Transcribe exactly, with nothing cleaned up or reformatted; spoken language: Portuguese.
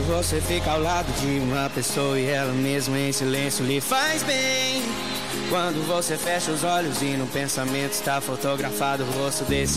você fica ao lado de uma pessoa e ela mesmo em silêncio lhe faz bem. Quando você fecha os olhos e no pensamento está fotografado o rosto desse